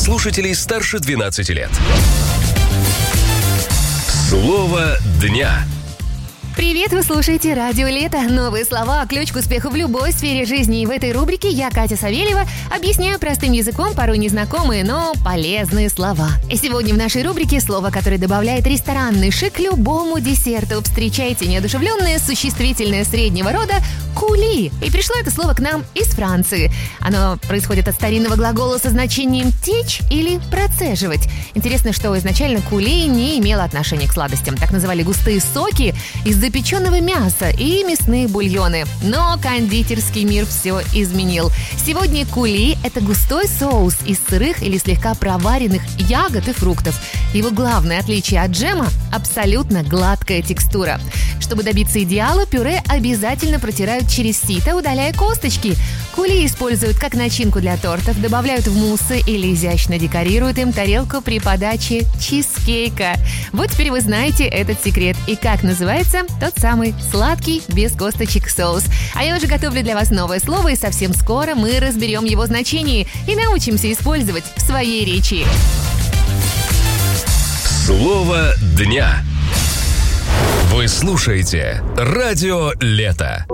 слушателей старше 12 лет. Слово дня. Привет, вы слушаете «Радио Лето». Новые слова, ключ к успеху в любой сфере жизни. И в этой рубрике я, Катя Савельева, объясняю простым языком порой незнакомые, но полезные слова. И сегодня в нашей рубрике слово, которое добавляет ресторанный шик любому десерту. Встречайте неодушевленное существительное среднего рода «кули». И пришло это слово к нам из Франции. Оно происходит от старинного глагола со значением «течь» или «процеживать». Интересно, что изначально кули не имело отношения к сладостям. Так называли густые соки из запеченного мяса и мясные бульоны. Но кондитерский мир все изменил. Сегодня кули – это густой соус из сырых или слегка проваренных ягод и фруктов. Его главное отличие от джема – абсолютно гладкая текстура. Чтобы добиться идеала, пюре обязательно протирают через сито, удаляя косточки. Кули используют как начинку для тортов, добавляют в муссы или изящно декорируют им тарелку при подаче чизкейка. Вот теперь вы знаете этот секрет и как называется тот самый сладкий без косточек соус. А я уже готовлю для вас новое слово, и совсем скоро мы разберем его значение и научимся использовать в своей речи. Слово дня. Вы слушаете «Радио Лето».